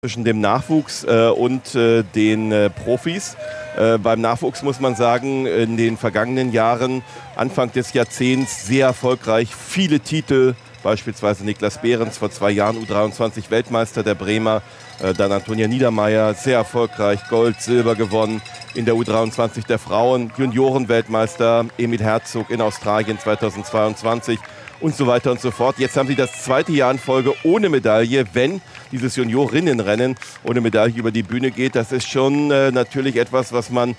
zwischen dem Nachwuchs und den Profis. Beim Nachwuchs muss man sagen, in den vergangenen Jahren, Anfang des Jahrzehnts, sehr erfolgreich. Viele Titel, beispielsweise Niklas Behrens, vor 2 Jahren U23-Weltmeister der Bremer. Dann Antonia Niedermeyer, sehr erfolgreich, Gold, Silber gewonnen. In der U23 der Frauen, Junioren-Weltmeister Emil Herzog in Australien 2022 und so weiter und so fort. Jetzt haben sie das 2. Jahr in Folge ohne Medaille, wenn dieses Juniorinnenrennen ohne Medaille über die Bühne geht. Das ist schon natürlich etwas, was man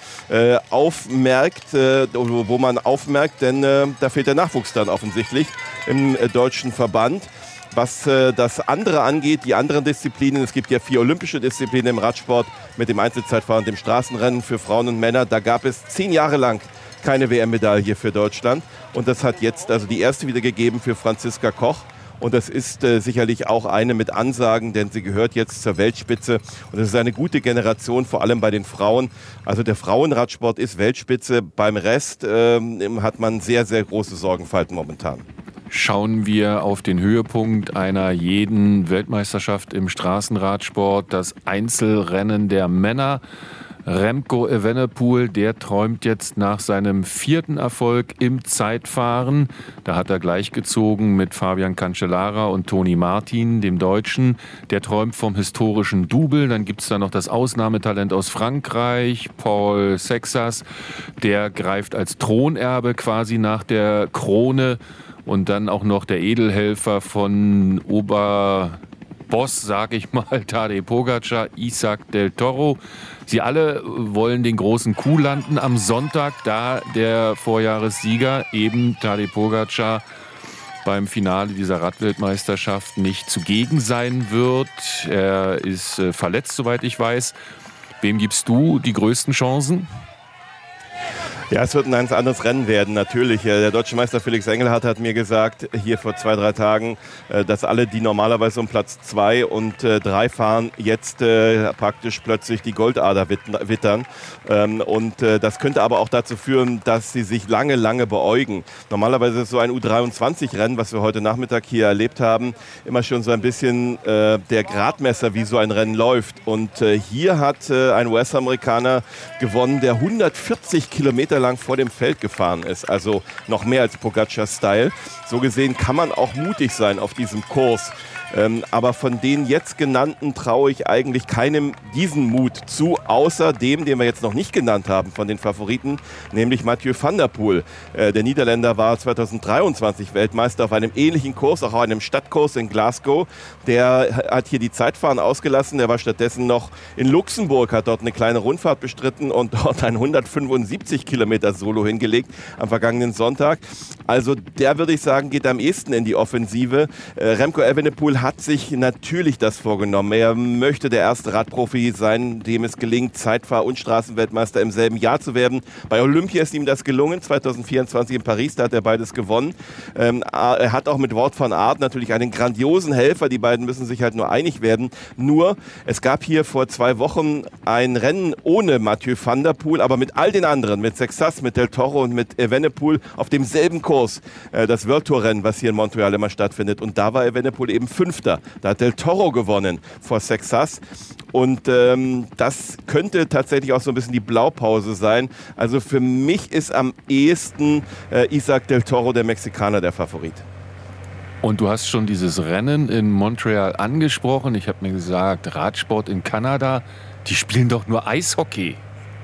aufmerkt, wo man aufmerkt, denn da fehlt der Nachwuchs dann offensichtlich im deutschen Verband. Was das andere angeht, die anderen Disziplinen, es gibt ja 4 olympische Disziplinen im Radsport mit dem Einzelzeitfahren und dem Straßenrennen für Frauen und Männer. Da gab es 10 Jahre lang keine WM-Medaille für Deutschland. Und das hat jetzt also die erste wieder gegeben für Franziska Koch. Und das ist sicherlich auch eine mit Ansagen, denn sie gehört jetzt zur Weltspitze. Und das ist eine gute Generation, vor allem bei den Frauen. Also der Frauenradsport ist Weltspitze. Beim Rest hat man sehr, sehr große Sorgenfalten momentan. Schauen wir auf den Höhepunkt einer jeden Weltmeisterschaft im Straßenradsport, das Einzelrennen der Männer. Remco Evenepoel, der träumt jetzt nach seinem 4. Erfolg im Zeitfahren. Da hat er gleichgezogen mit Fabian Cancellara und Toni Martin, dem Deutschen. Der träumt vom historischen Double. Dann gibt es da noch das Ausnahmetalent aus Frankreich, Paul Sexas. Der greift als Thronerbe quasi nach der Krone. Und dann auch noch der Edelhelfer von Oberboss, sag ich mal, Tadej Pogačar, Isaac del Toro. Sie alle wollen den großen Coup landen am Sonntag, da der Vorjahressieger, eben Tadej Pogačar, beim Finale dieser Radweltmeisterschaft nicht zugegen sein wird. Er ist verletzt, soweit ich weiß. Wem gibst du die größten Chancen? Ja, es wird ein ganz anderes Rennen werden, natürlich. Der deutsche Meister Felix Engelhardt hat mir gesagt, hier vor 2, 3 Tagen, dass alle, die normalerweise um Platz 2 und 3 fahren, jetzt praktisch plötzlich die Goldader wittern. Und das könnte aber auch dazu führen, dass sie sich lange, lange beäugen. Normalerweise ist so ein U23-Rennen, was wir heute Nachmittag hier erlebt haben, immer schon so ein bisschen der Gradmesser, wie so ein Rennen läuft. Und hier hat ein US-Amerikaner gewonnen, der 140 Kilometer lang vor dem Feld gefahren ist, also noch mehr als Pogačar-Style. So gesehen kann man auch mutig sein auf diesem Kurs. Aber von den jetzt genannten traue ich eigentlich keinem diesen Mut zu, außer dem, den wir jetzt noch nicht genannt haben von den Favoriten, nämlich Mathieu van der Poel. Der Niederländer war 2023 Weltmeister auf einem ähnlichen Kurs, auch auf einem Stadtkurs in Glasgow. Der hat hier die Zeitfahren ausgelassen, der war stattdessen noch in Luxemburg, hat dort eine kleine Rundfahrt bestritten und dort ein 175 Kilometer Solo hingelegt am vergangenen Sonntag. Also der, würde ich sagen, geht am ehesten in die Offensive. Remco Evenepoel hat sich natürlich das vorgenommen. Er möchte der erste Radprofi sein, dem es gelingt, Zeitfahr- und Straßenweltmeister im selben Jahr zu werden. Bei Olympia ist ihm das gelungen, 2024 in Paris, da hat er beides gewonnen. Er hat auch mit Wout van Aert natürlich einen grandiosen Helfer. Die beiden müssen sich halt nur einig werden. Nur, es gab hier vor 2 Wochen ein Rennen ohne Mathieu van der Poel, aber mit all den anderen, mit Sexas, mit Del Toro und mit Evenepoel auf demselben Kurs. Das World Tour Rennen, was hier in Montreal immer stattfindet. Und da war Evenepoel eben 5. Da hat Del Toro gewonnen vor Sexas. Und das könnte tatsächlich auch so ein bisschen die Blaupause sein. Also für mich ist am ehesten Isaac del Toro, der Mexikaner, der Favorit. Und du hast schon dieses Rennen in Montreal angesprochen. Ich habe mir gesagt, Radsport in Kanada, die spielen doch nur Eishockey.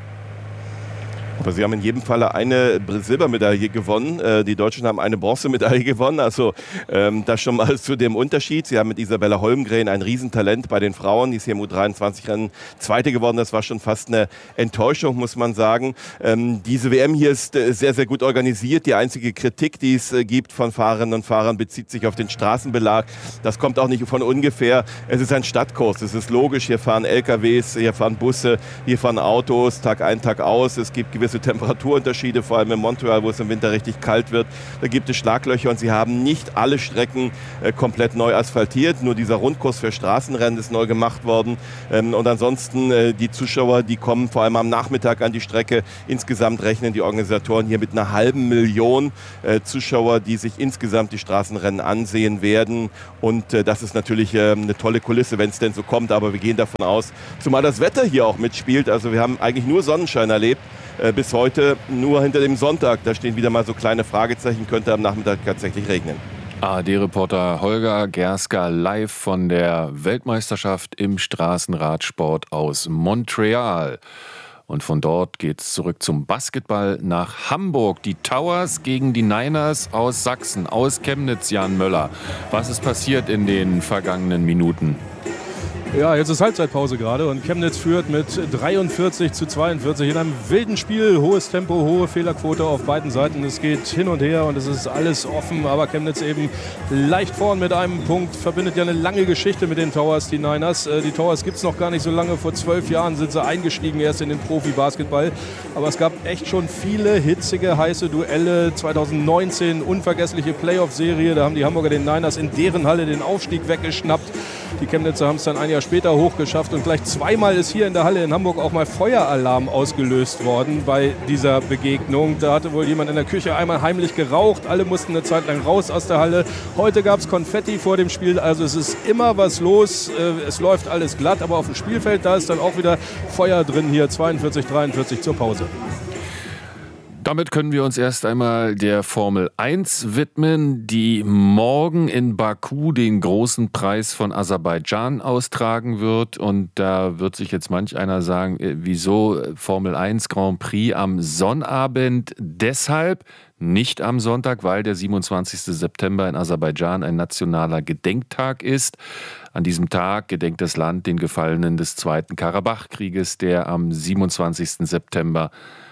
Aber sie haben in jedem Falle eine Silbermedaille gewonnen. Die Deutschen haben eine Bronzemedaille gewonnen. Also das schon mal zu dem Unterschied. Sie haben mit Isabella Holmgren ein Riesentalent bei den Frauen. Die ist hier im U23-Rennen Zweite geworden. Das war schon fast eine Enttäuschung, muss man sagen. Diese WM hier ist sehr, sehr gut organisiert. Die einzige Kritik, die es gibt von Fahrerinnen und Fahrern, bezieht sich auf den Straßenbelag. Das kommt auch nicht von ungefähr. Es ist ein Stadtkurs. Es ist logisch. Hier fahren LKWs, hier fahren Busse, hier fahren Autos, Tag ein, Tag aus. Es gibt gewisse gewisse Temperaturunterschiede, vor allem in Montreal, wo es im Winter richtig kalt wird. Da gibt es Schlaglöcher und sie haben nicht alle Strecken komplett neu asphaltiert. Nur dieser Rundkurs für Straßenrennen ist neu gemacht worden. Und ansonsten die Zuschauer, die kommen vor allem am Nachmittag an die Strecke. Insgesamt rechnen die Organisatoren hier mit einer 500.000 Zuschauer, die sich insgesamt die Straßenrennen ansehen werden. Und das ist natürlich eine tolle Kulisse, wenn es denn so kommt. Aber wir gehen davon aus, zumal das Wetter hier auch mitspielt. Also wir haben eigentlich nur Sonnenschein erlebt. Bis heute nur hinter dem Sonntag. Da stehen wieder mal so kleine Fragezeichen. Könnte am Nachmittag tatsächlich regnen. ARD-Reporter Holger Gerska live von der Weltmeisterschaft im Straßenradsport aus Montreal. Und von dort geht's zurück zum Basketball nach Hamburg. Die Towers gegen die Niners aus Sachsen, aus Chemnitz, Jan Möller. Was ist passiert in den vergangenen Minuten? Ja, jetzt ist Halbzeitpause gerade und Chemnitz führt mit 43-42 in einem wilden Spiel. Hohes Tempo, hohe Fehlerquote auf beiden Seiten. Es geht hin und her und es ist alles offen, aber Chemnitz eben leicht vorn mit einem Punkt. Verbindet ja eine lange Geschichte mit den Towers, die Niners. Die Towers gibt es noch gar nicht so lange. Vor 12 Jahren sind sie eingestiegen erst in den Profi-Basketball. Aber es gab echt schon viele hitzige, heiße Duelle. 2019 unvergessliche Playoff-Serie. Da haben die Hamburger den Niners in deren Halle den Aufstieg weggeschnappt. Die Chemnitzer haben es dann ein Jahr später hochgeschafft und gleich zweimal ist hier in der Halle in Hamburg auch mal Feueralarm ausgelöst worden bei dieser Begegnung. Da hatte wohl jemand in der Küche einmal heimlich geraucht. Alle mussten eine Zeit lang raus aus der Halle. Heute gab es Konfetti vor dem Spiel. Also es ist immer was los. Es läuft alles glatt, aber auf dem Spielfeld, da ist dann auch wieder Feuer drin hier. 42-43 zur Pause. Damit können wir uns erst einmal der Formel 1 widmen, die morgen in Baku den großen Preis von Aserbaidschan austragen wird. Und da wird sich jetzt manch einer sagen, wieso Formel 1 Grand Prix am Sonnabend? Deshalb nicht am Sonntag, weil der 27. September in Aserbaidschan ein nationaler Gedenktag ist. An diesem Tag gedenkt das Land den Gefallenen des Zweiten Karabach-Krieges, der am 27. September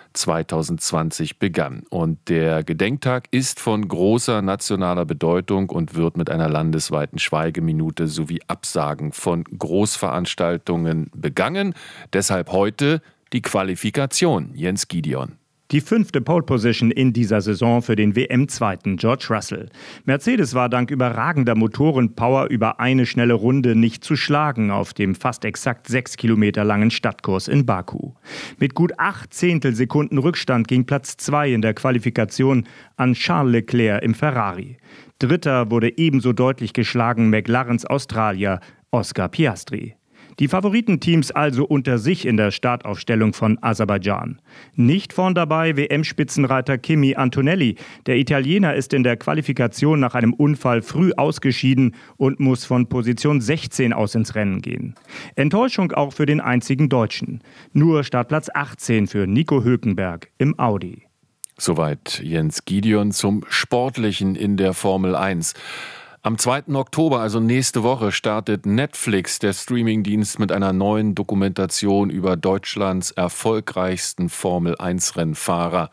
2020 begann. Und der Gedenktag ist von großer nationaler Bedeutung und wird mit einer landesweiten Schweigeminute sowie Absagen von Großveranstaltungen begangen. Deshalb heute die Qualifikation. Jens Gideon. Die 5. Pole-Position in dieser Saison für den WM-Zweiten George Russell. Mercedes war dank überragender Motorenpower über eine schnelle Runde nicht zu schlagen auf dem fast exakt 6 Kilometer langen Stadtkurs in Baku. Mit gut 8 Zehntelsekunden Rückstand ging Platz 2 in der Qualifikation an Charles Leclerc im Ferrari. Dritter wurde ebenso deutlich geschlagen McLarens Australier Oscar Piastri. Die Favoritenteams also unter sich in der Startaufstellung von Aserbaidschan. Nicht vorn dabei WM-Spitzenreiter Kimi Antonelli. Der Italiener ist in der Qualifikation nach einem Unfall früh ausgeschieden und muss von Position 16 aus ins Rennen gehen. Enttäuschung auch für den einzigen Deutschen. Nur Startplatz 18 für Nico Hülkenberg im Audi. Soweit Jens Gideon zum Sportlichen in der Formel 1. Am 2. Oktober, also nächste Woche, startet Netflix, der Streamingdienst, mit einer neuen Dokumentation über Deutschlands erfolgreichsten Formel-1-Rennfahrer.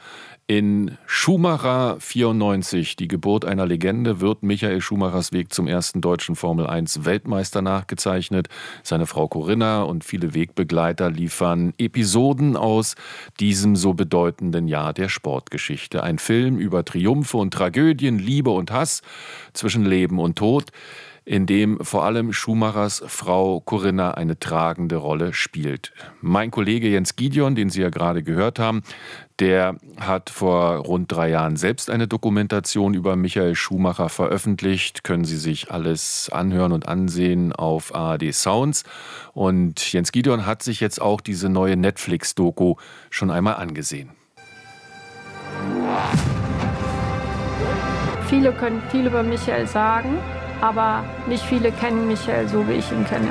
In Schumacher 94, die Geburt einer Legende, wird Michael Schumachers Weg zum ersten deutschen Formel-1-Weltmeister nachgezeichnet. Seine Frau Corinna und viele Wegbegleiter liefern Episoden aus diesem so bedeutenden Jahr der Sportgeschichte. Ein Film über Triumphe und Tragödien, Liebe und Hass zwischen Leben und Tod, in dem vor allem Schumachers Frau Corinna eine tragende Rolle spielt. Mein Kollege Jens Gideon, den Sie ja gerade gehört haben, der hat vor rund 3 Jahren selbst eine Dokumentation über Michael Schumacher veröffentlicht. Können Sie sich alles anhören und ansehen auf ARD Sounds. Und Jens Gideon hat sich jetzt auch diese neue Netflix-Doku schon einmal angesehen. Viele können viel über Michael sagen, aber nicht viele kennen Michael so, wie ich ihn kenne.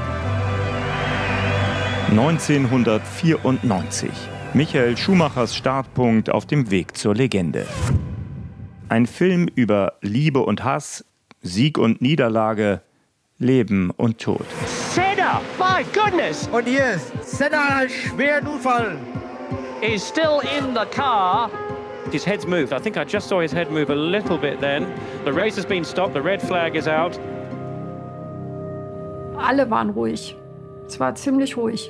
1994. Michael Schumachers Startpunkt auf dem Weg zur Legende. Ein Film über Liebe und Hass, Sieg und Niederlage, Leben und Tod. Senna, my goodness! Und hier ist Senna einen schweren Unfall. Is still in the car. His head's moved. I think I just saw his head move a little bit then. The race has been stopped. The red flag is out. Alle waren ruhig. Es war ziemlich ruhig.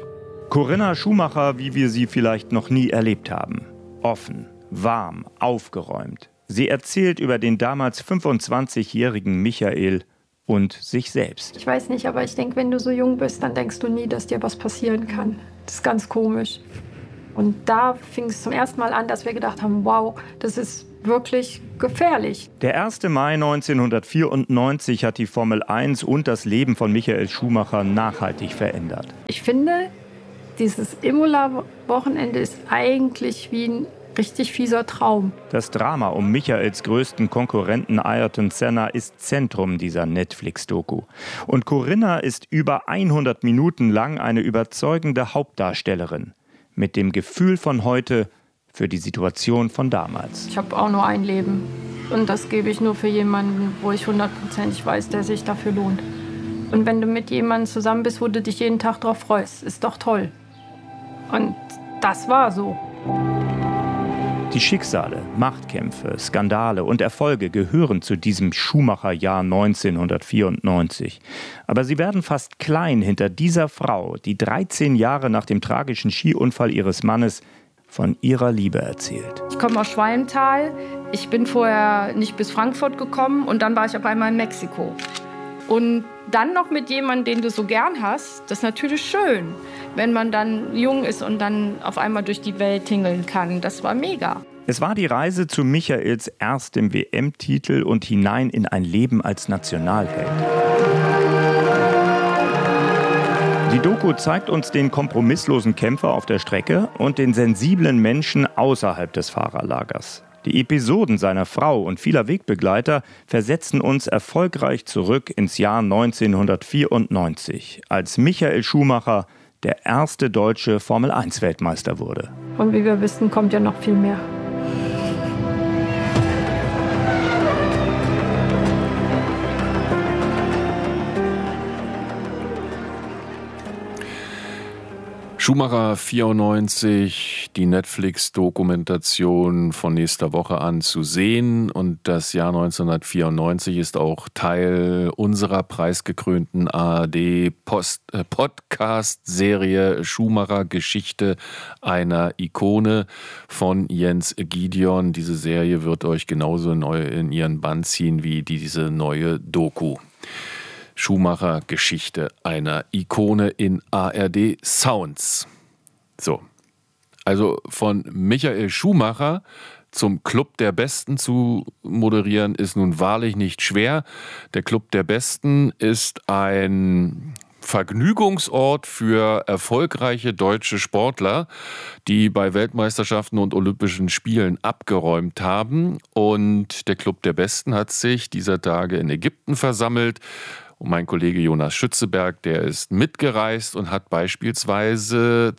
Corinna Schumacher, wie wir sie vielleicht noch nie erlebt haben. Offen, warm, aufgeräumt. Sie erzählt über den damals 25-jährigen Michael und sich selbst. Ich weiß nicht, aber ich denke, wenn du so jung bist, dann denkst du nie, dass dir was passieren kann. Das ist ganz komisch. Und da fing es zum ersten Mal an, dass wir gedacht haben, wow, das ist wirklich gefährlich. Der 1. Mai 1994 hat die Formel 1 und das Leben von Michael Schumacher nachhaltig verändert. Ich finde, dieses Imola-Wochenende ist eigentlich wie ein richtig fieser Traum. Das Drama um Michaels größten Konkurrenten Ayrton Senna ist Zentrum dieser Netflix-Doku. Und Corinna ist über 100 Minuten lang eine überzeugende Hauptdarstellerin. Mit dem Gefühl von heute für die Situation von damals. Ich habe auch nur ein Leben. Und das gebe ich nur für jemanden, wo ich 100% weiß, der sich dafür lohnt. Und wenn du mit jemandem zusammen bist, wo du dich jeden Tag drauf freust, ist doch toll. Und das war so. Die Schicksale, Machtkämpfe, Skandale und Erfolge gehören zu diesem Schumacher-Jahr 1994. Aber sie werden fast klein hinter dieser Frau, die 13 Jahre nach dem tragischen Skiunfall ihres Mannes von ihrer Liebe erzählt. Ich komme aus Schwalmtal. Ich bin vorher nicht bis Frankfurt gekommen und dann war ich auf einmal in Mexiko. Und dann noch mit jemandem, den du so gern hast, das ist natürlich schön, wenn man dann jung ist und dann auf einmal durch die Welt tingeln kann. Das war mega. Es war die Reise zu Michaels erstem WM-Titel und hinein in ein Leben als Nationalheld. Die Doku zeigt uns den kompromisslosen Kämpfer auf der Strecke und den sensiblen Menschen außerhalb des Fahrerlagers. Die Episoden seiner Frau und vieler Wegbegleiter versetzen uns erfolgreich zurück ins Jahr 1994, als Michael Schumacher der erste deutsche Formel-1-Weltmeister wurde. Und wie wir wissen, kommt ja noch viel mehr. Schumacher 94, die Netflix-Dokumentation von nächster Woche an zu sehen. Und das Jahr 1994 ist auch Teil unserer preisgekrönten ARD-Podcast-Serie Schumacher Geschichte einer Ikone von Jens Gideon. Diese Serie wird euch genauso in ihren Bann ziehen wie diese neue Doku. Schumacher Geschichte einer Ikone in ARD Sounds. So, also von Michael Schumacher zum Club der Besten zu moderieren, ist nun wahrlich nicht schwer. Der Club der Besten ist ein Vergnügungsort für erfolgreiche deutsche Sportler, die bei Weltmeisterschaften und Olympischen Spielen abgeräumt haben. Und der Club der Besten hat sich dieser Tage in Ägypten versammelt. Und mein Kollege Jonas Schützeberg, der ist mitgereist und hat beispielsweise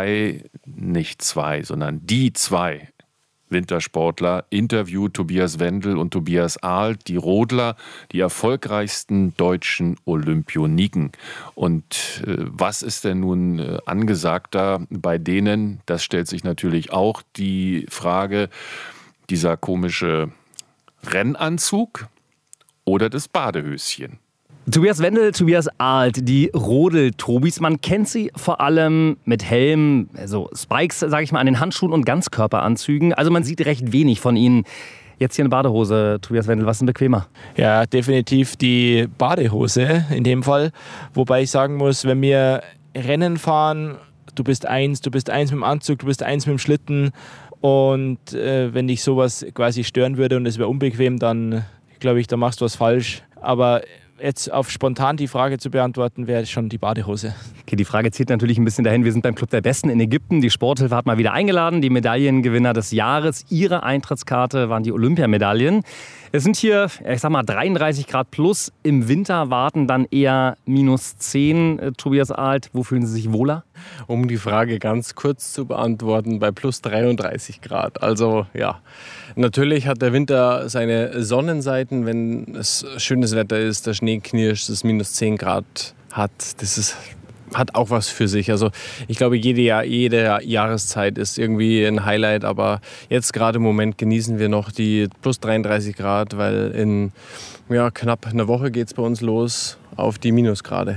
die zwei Wintersportler interviewt, Tobias Wendel und Tobias Ahlt, die Rodler, die erfolgreichsten deutschen Olympioniken. Und was ist denn nun angesagt da bei denen? Das stellt sich natürlich auch die Frage, dieser komische Rennanzug oder das Badehöschen. Tobias Wendel, Tobias Ahlt, die Rodel-Tobis. Man kennt sie vor allem mit Helm, also Spikes, sage ich mal, an den Handschuhen und Ganzkörperanzügen. Also man sieht recht wenig von ihnen. Jetzt hier eine Badehose, Tobias Wendel, was ist denn bequemer? Ja, definitiv die Badehose in dem Fall. Wobei ich sagen muss, wenn wir Rennen fahren, du bist eins mit dem Anzug, du bist eins mit dem Schlitten. Und wenn dich sowas quasi stören würde und es wäre unbequem, dann glaube ich, da machst du was falsch. Aber jetzt auf spontan die Frage zu beantworten, wäre schon die Badehose. Okay, die Frage zielt natürlich ein bisschen dahin. Wir sind beim Club der Besten in Ägypten. Die Sporthilfe hat mal wieder eingeladen. Die Medaillengewinner des Jahres. Ihre Eintrittskarte waren die Olympiamedaillen. Es sind hier, ich sag mal, 33 Grad plus. Im Winter warten dann eher -10. Tobias Ahlt, wo fühlen Sie sich wohler? Um die Frage ganz kurz zu beantworten, bei plus 33 Grad. Also ja, natürlich hat der Winter seine Sonnenseiten, wenn es schönes Wetter ist, der Schnee knirscht, es -10 Grad hat. Hat auch was für sich. Also ich glaube, jede Jahreszeit ist irgendwie ein Highlight, aber jetzt gerade im Moment genießen wir noch die plus 33 Grad, weil in knapp einer Woche geht es bei uns los auf die Minusgrade hin.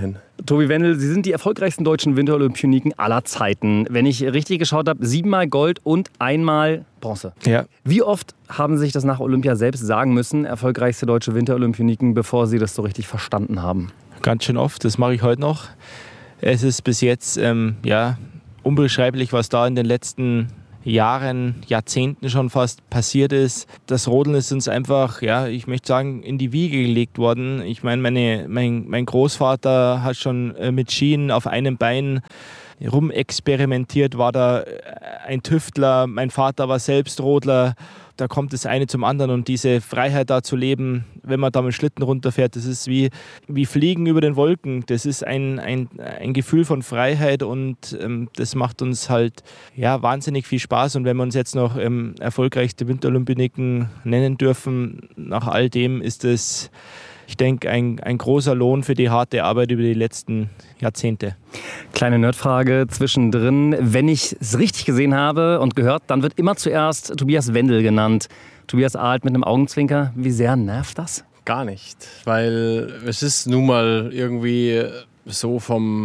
Tobi Wendel, Sie sind die erfolgreichsten deutschen Winterolympioniken aller Zeiten. Wenn ich richtig geschaut habe, 7-mal Gold und 1-mal Bronze. Ja. Wie oft haben Sie sich das nach Olympia selbst sagen müssen, erfolgreichste deutsche Winterolympioniken, bevor Sie das so richtig verstanden haben? Ganz schön oft, das mache ich heute noch. Es ist bis jetzt unbeschreiblich, was da in den letzten Jahren, Jahrzehnten schon fast passiert ist. Das Rodeln ist uns einfach, ich möchte sagen, in die Wiege gelegt worden. Ich meine, mein Großvater hat schon mit Skien auf einem Bein rumexperimentiert, war da ein Tüftler. Mein Vater war selbst Rodler. Da kommt das eine zum anderen und diese Freiheit da zu leben, wenn man da mit Schlitten runterfährt, das ist wie Fliegen über den Wolken. Das ist ein Gefühl von Freiheit und das macht uns halt wahnsinnig viel Spaß. Und wenn wir uns jetzt noch erfolgreichste Winterolympioniken nennen dürfen, nach all dem ist es, ich denke, ein großer Lohn für die harte Arbeit über die letzten Jahrzehnte. Kleine Nerdfrage zwischendrin. Wenn ich es richtig gesehen habe und gehört, dann wird immer zuerst Tobias Wendel genannt. Tobias Ahlt mit einem Augenzwinker. Wie sehr nervt das? Gar nicht, weil es ist nun mal irgendwie so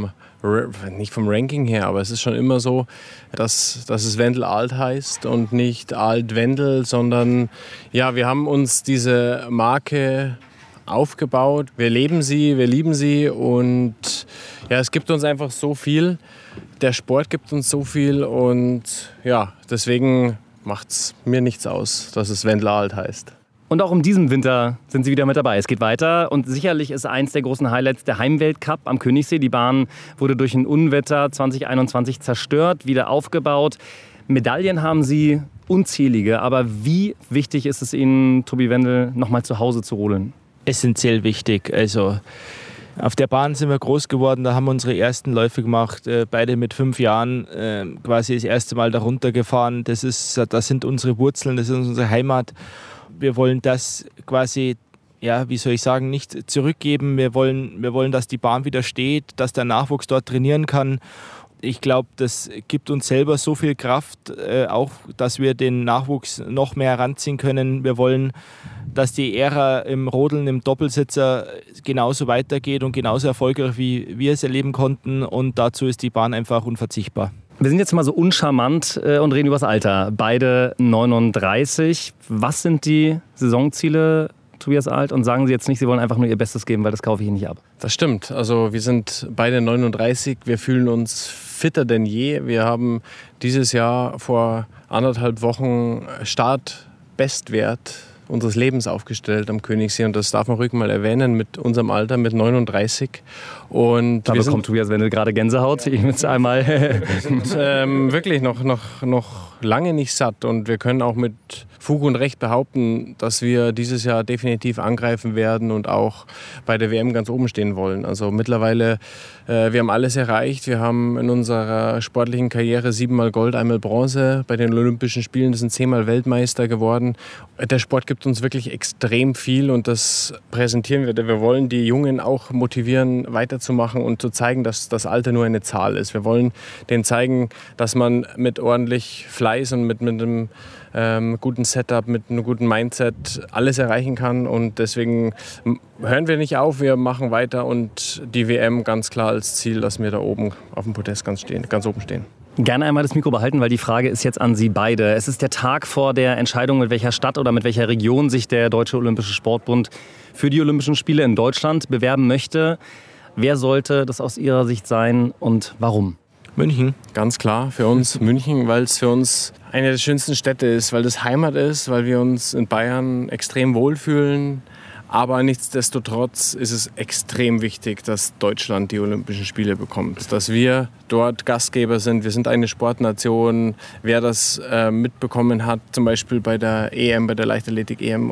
nicht vom Ranking her, aber es ist schon immer so, dass es Wendel Ahlt heißt und nicht Ahlt Wendel, sondern wir haben uns diese Marke aufgebaut. Wir leben sie, wir lieben sie und es gibt uns einfach so viel. Der Sport gibt uns so viel und deswegen macht es mir nichts aus, dass es Wendel Ahlt heißt. Und auch in diesem Winter sind Sie wieder mit dabei. Es geht weiter und sicherlich ist eins der großen Highlights der Heimweltcup am Königssee. Die Bahn wurde durch ein Unwetter 2021 zerstört, wieder aufgebaut. Medaillen haben Sie unzählige, aber wie wichtig ist es Ihnen, Tobi Wendel, nochmal zu Hause zu rodeln? Essentiell wichtig. Also auf der Bahn sind wir groß geworden, da haben wir unsere ersten Läufe gemacht, beide mit 5 Jahren quasi das erste Mal da runtergefahren. Das sind unsere Wurzeln, das ist unsere Heimat. Wir wollen das quasi, nicht zurückgeben. Wir wollen, dass die Bahn wieder steht, dass der Nachwuchs dort trainieren kann. Ich glaube, das gibt uns selber so viel Kraft, auch, dass wir den Nachwuchs noch mehr heranziehen können. Wir wollen, dass die Ära im Rodeln, im Doppelsitzer genauso weitergeht und genauso erfolgreich, wie wir es erleben konnten. Und dazu ist die Bahn einfach unverzichtbar. Wir sind jetzt mal so uncharmant und reden über das Alter. Beide 39. Was sind die Saisonziele, Tobias Ahlt? Und sagen Sie jetzt nicht, Sie wollen einfach nur Ihr Bestes geben, weil das kaufe ich Ihnen nicht ab. Das stimmt. Also wir sind beide 39. Wir fühlen uns fitter denn je. Wir haben dieses Jahr vor 1,5 Wochen Startbestwert unseres Lebens aufgestellt am Königssee. Und das darf man ruhig mal erwähnen mit unserem Alter, mit 39. Und da bekommt Tobias Wendel gerade Gänsehaut. Ich jetzt einmal. Wir sind wirklich noch lange nicht satt. Und wir können auch mit Fug und Recht behaupten, dass wir dieses Jahr definitiv angreifen werden und auch bei der WM ganz oben stehen wollen. Also mittlerweile, wir haben alles erreicht. Wir haben in unserer sportlichen Karriere 7-mal Gold, 1-mal Bronze bei den Olympischen Spielen. Wir sind 10-mal Weltmeister geworden. Der Sport gibt uns wirklich extrem viel und das präsentieren wir. Wir wollen die Jungen auch motivieren, weiterzumachen und zu zeigen, dass das Alter nur eine Zahl ist. Wir wollen denen zeigen, dass man mit ordentlich Fleiß und mit einem guten Setup, mit einem guten Mindset alles erreichen kann. Und deswegen hören wir nicht auf, wir machen weiter und die WM ganz klar als Ziel, dass wir da oben auf dem Podest ganz oben stehen. Gerne einmal das Mikro behalten, weil die Frage ist jetzt an Sie beide. Es ist der Tag vor der Entscheidung, mit welcher Stadt oder mit welcher Region sich der Deutsche Olympische Sportbund für die Olympischen Spiele in Deutschland bewerben möchte. Wer sollte das aus Ihrer Sicht sein und warum? München, ganz klar für uns München, weil es für uns eine der schönsten Städte ist, weil das Heimat ist, weil wir uns in Bayern extrem wohlfühlen. Aber nichtsdestotrotz ist es extrem wichtig, dass Deutschland die Olympischen Spiele bekommt. Dass wir dort Gastgeber sind. Wir sind eine Sportnation. Wer das mitbekommen hat, zum Beispiel bei der EM, bei der Leichtathletik-EM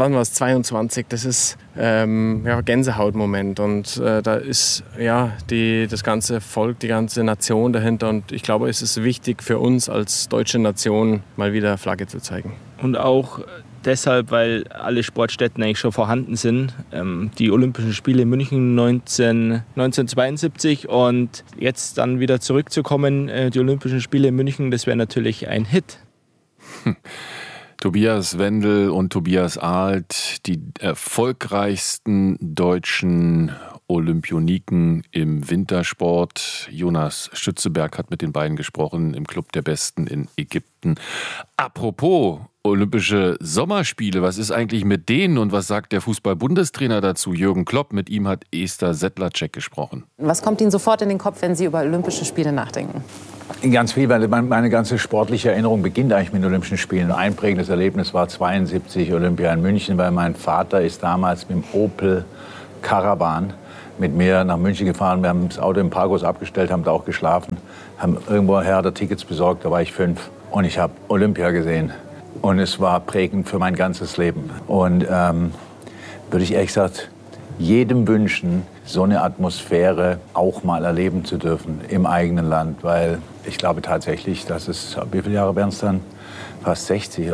2022, das ist Gänsehautmoment. Und da ist das ganze Volk, die ganze Nation dahinter. Und ich glaube, es ist wichtig für uns als deutsche Nation, mal wieder Flagge zu zeigen. Und auch deshalb, weil alle Sportstätten eigentlich schon vorhanden sind. Die Olympischen Spiele in München 1972 und jetzt dann wieder zurückzukommen, die Olympischen Spiele in München, das wäre natürlich ein Hit. Tobias Wendel und Tobias Ahlt, die erfolgreichsten deutschen Olympioniken im Wintersport. Jonas Schützeberg hat mit den beiden gesprochen im Club der Besten in Ägypten. Apropos Olympische Sommerspiele, was ist eigentlich mit denen und was sagt der Fußball-Bundestrainer dazu? Jürgen Klopp, mit ihm hat Esther Sedlacek gesprochen. Was kommt Ihnen sofort in den Kopf, wenn Sie über Olympische Spiele nachdenken? Ganz viel, weil meine ganze sportliche Erinnerung beginnt eigentlich mit den Olympischen Spielen. Ein einprägendes Erlebnis war 72 Olympia in München, weil mein Vater ist damals mit dem Opel Caravan mit mir nach München gefahren. Wir haben das Auto im Parkhaus abgestellt, haben da auch geschlafen, haben irgendwoher da Tickets besorgt, da war ich 5 und ich habe Olympia gesehen. Und es war prägend für mein ganzes Leben. Und würde ich ehrlich gesagt jedem wünschen, so eine Atmosphäre auch mal erleben zu dürfen im eigenen Land. Weil ich glaube tatsächlich, dass es, wie viele Jahre wären es dann? Fast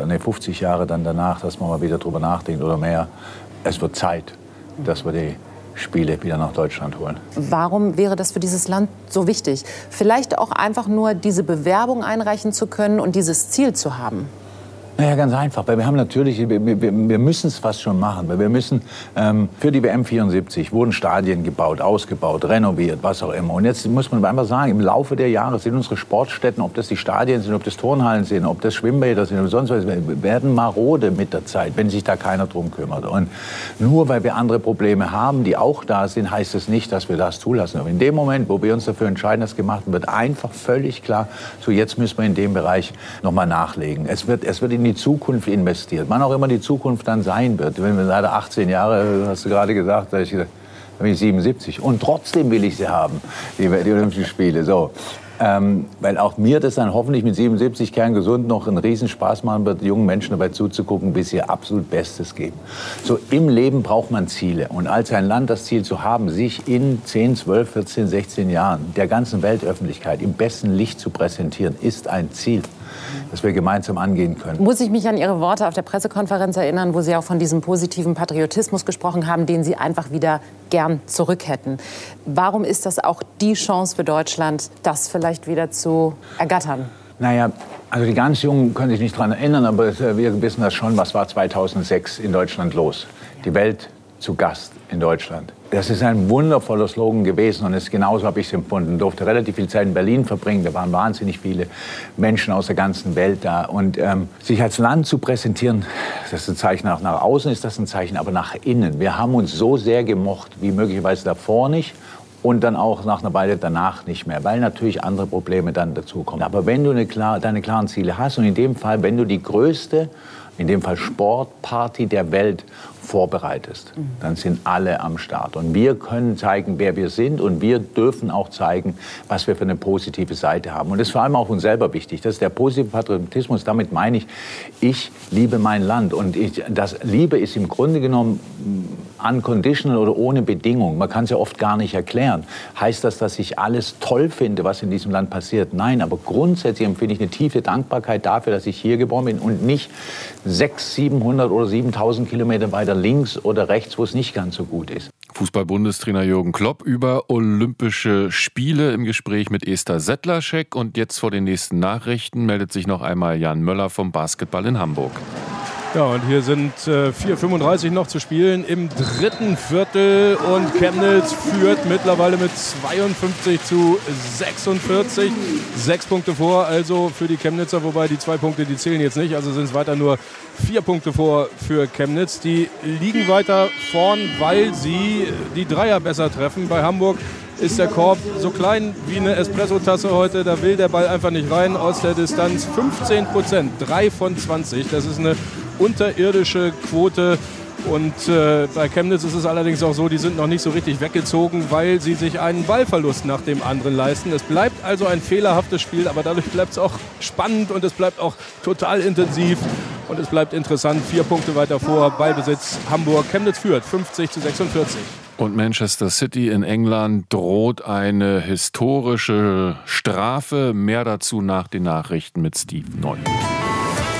50 Jahre dann danach, dass man mal wieder drüber nachdenkt oder mehr. Es wird Zeit, dass wir die Spiele wieder nach Deutschland holen. Warum wäre das für dieses Land so wichtig? Vielleicht auch einfach nur diese Bewerbung einreichen zu können und dieses Ziel zu haben. Naja, ganz einfach, weil wir haben natürlich, wir müssen es fast schon machen, weil wir müssen, für die WM 74 wurden Stadien gebaut, ausgebaut, renoviert, was auch immer. Und jetzt muss man einfach sagen, im Laufe der Jahre sind unsere Sportstätten, ob das die Stadien sind, ob das Turnhallen sind, ob das Schwimmbäder sind oder sonst was, werden marode mit der Zeit, wenn sich da keiner drum kümmert. Und nur weil wir andere Probleme haben, die auch da sind, heißt es nicht, dass wir das zulassen. Aber in dem Moment, wo wir uns dafür entscheiden, das gemacht wird, einfach völlig klar, so jetzt müssen wir in dem Bereich nochmal nachlegen. Es wird in die Zukunft investiert, wann auch immer die Zukunft dann sein wird. Wenn wir leider 18 Jahre, hast du gerade gesagt, da bin ich 77 und trotzdem will ich sie haben, die Olympischen Spiele. So. Weil auch mir das dann hoffentlich mit 77 kerngesund noch einen Riesenspaß machen wird, jungen Menschen dabei zuzugucken, bis sie ihr absolut Bestes geben. So im Leben braucht man Ziele. Und als ein Land das Ziel zu haben, sich in 10, 12, 14, 16 Jahren der ganzen Weltöffentlichkeit im besten Licht zu präsentieren, ist ein Ziel, das wir gemeinsam angehen können. Muss ich mich an Ihre Worte auf der Pressekonferenz erinnern, wo Sie auch von diesem positiven Patriotismus gesprochen haben, den Sie einfach wieder gern zurück hätten. Warum ist das auch die Chance für Deutschland, das vielleicht wieder zu ergattern? Naja, also die ganz Jungen können sich nicht daran erinnern, aber wir wissen das schon, was war 2006 in Deutschland los. Die Welt zu Gast in Deutschland. Das ist ein wundervoller Slogan gewesen und genauso habe ich es empfunden. Ich durfte relativ viel Zeit in Berlin verbringen, da waren wahnsinnig viele Menschen aus der ganzen Welt da. Und sich als Land zu präsentieren, das ist ein Zeichen, nach außen ist das ein Zeichen, aber nach innen. Wir haben uns so sehr gemocht, wie möglicherweise davor nicht. Und dann auch nach einer Weile danach nicht mehr, weil natürlich andere Probleme dann dazukommen. Aber wenn du deine klaren Ziele hast und in dem Fall, wenn du die größte, in dem Fall Sportparty der Welt vorbereitest, dann sind alle am Start. Und wir können zeigen, wer wir sind und wir dürfen auch zeigen, was wir für eine positive Seite haben. Und das ist vor allem auch uns selber wichtig. Das ist der positive Patriotismus. Damit meine ich liebe mein Land. Und das Liebe ist im Grunde genommen unconditional oder ohne Bedingung. Man kann es ja oft gar nicht erklären. Heißt das, dass ich alles toll finde, was in diesem Land passiert? Nein, aber grundsätzlich empfinde ich eine tiefe Dankbarkeit dafür, dass ich hier geboren bin und nicht 600, 700 oder 7000 Kilometer weiter links oder rechts, wo es nicht ganz so gut ist. Fußball-Bundestrainer Jürgen Klopp über Olympische Spiele im Gespräch mit Esther Sedlacek. Und jetzt vor den nächsten Nachrichten meldet sich noch einmal Jan Möller vom Basketball in Hamburg. Ja, und hier sind 4:35 noch zu spielen im dritten Viertel und Chemnitz führt mittlerweile mit 52:46. 6 Punkte vor, also für die Chemnitzer, wobei die 2 Punkte, die zählen jetzt nicht, also sind es weiter nur 4 Punkte vor für Chemnitz. Die liegen weiter vorn, weil sie die Dreier besser treffen. Bei Hamburg ist der Korb so klein wie eine Espresso-Tasse heute, da will der Ball einfach nicht rein. Aus der Distanz 15%, 3 von 20, das ist eine unterirdische Quote. Und bei Chemnitz ist es allerdings auch so, die sind noch nicht so richtig weggezogen, weil sie sich einen Ballverlust nach dem anderen leisten. Es bleibt also ein fehlerhaftes Spiel, aber dadurch bleibt es auch spannend und es bleibt auch total intensiv und es bleibt interessant. 4 Punkte weiter vor, Ballbesitz Hamburg. Chemnitz führt 50:46. Und Manchester City in England droht eine historische Strafe. Mehr dazu nach den Nachrichten mit Steve Neu.